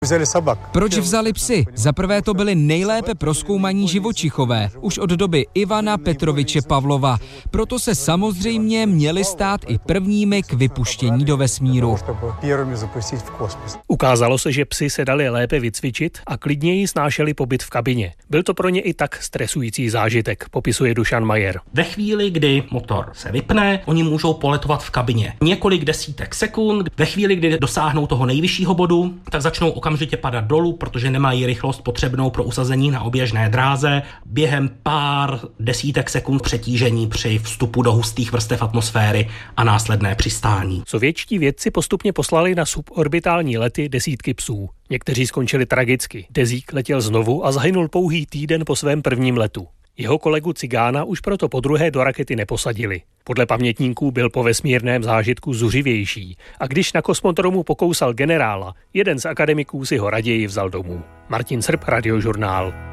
Proč vzali psy? Za prvé to byli nejlépe prozkoumaní živočichové, už od doby Ivana Petroviče Pavlova. Proto se samozřejmě měli stát i prvními k vypuštění do vesmíru. Ukázalo se, že psi se dali lépe vycvičit a klidněji snášeli pobyt v kabině. Byl to pro ně i tak stresující zážitek, popisuje Dušan Majer. Ve chvíli, kdy motor se vypne, oni můžou poletovat v kabině několik desítek sekund. Ve chvíli, kdy dosáhnou toho nejvyššího bodu, tak začnou okamžitě padat dolů, protože nemají rychlost potřebnou pro usazení na oběžné dráze. Během pár desítek sekund přetížení při vstupu do hustých vrstev atmosféry a následné přistání. Sovětští vědci postupně poslali na suborbitální lety desítky psů. Někteří skončili tragicky. Dezík letěl znovu a zahynul pouhý týden po svém prvním letu. Jeho kolegu Cigána už proto podruhé do rakety neposadili. Podle pamětníků byl po vesmírném zážitku zuřivější a když na kosmodromu pokousal generála, jeden z akademiků si ho raději vzal domů. Martin Srb, Radiožurnál.